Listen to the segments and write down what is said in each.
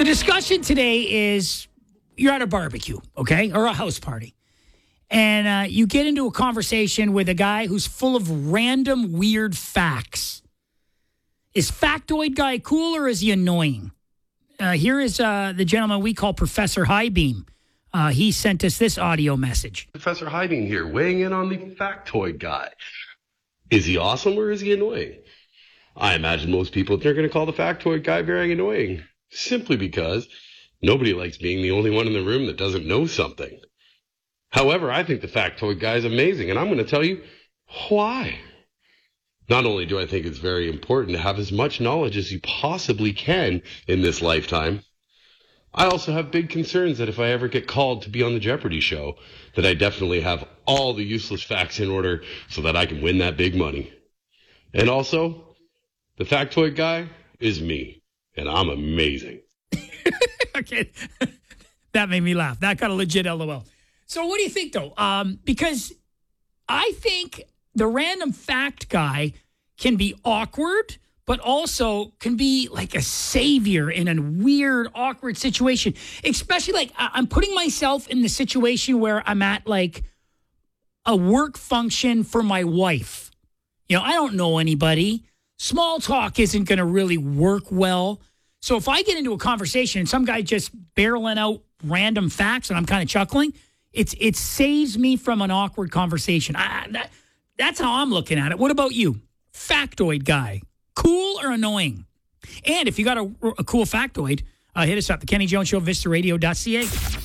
The discussion today is you're at a barbecue, okay, or a house party, and you get into a conversation with a guy who's full of random weird facts. Is Factoid Guy cool or is he annoying? Here is the gentleman we call Professor Highbeam. He sent us this audio message. Professor Highbeam here, weighing in on the Factoid Guy. Is he awesome or is he annoying? I imagine most people are going to call the Factoid Guy very annoying, simply because nobody likes being the only one in the room that doesn't know something. However, I think the Factoid Guy is amazing, and I'm going to tell you why. Not only do I think it's very important to have as much knowledge as you possibly can in this lifetime, I also have big concerns that if I ever get called to be on the Jeopardy show, that I definitely have all the useless facts in order so that I can win that big money. And also, the Factoid Guy is me, and I'm amazing. Okay, that made me laugh. That got a legit LOL. So what do you think, though? Because I think the random fact guy can be awkward, but also can be like a savior in a weird, awkward situation. Especially like I'm putting myself in the situation where I'm at like a work function for my wife. You know, I don't know anybody. Small talk isn't going to really work well. So if I get into a conversation and some guy just barreling out random facts and I'm kind of chuckling, it saves me from an awkward conversation. That's how I'm looking at it. What about you? Factoid Guy. Cool or annoying? And if you got a cool factoid, hit us up. The Kenny Jones Show, vistaradio.ca.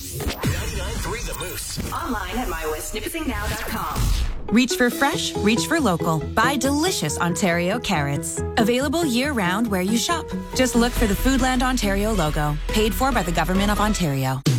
99.3 The Moose. Online at mywesnippetsingnow.com. Reach for fresh, reach for local. Buy delicious Ontario carrots. Available year-round where you shop. Just look for the Foodland Ontario logo. Paid for by the Government of Ontario.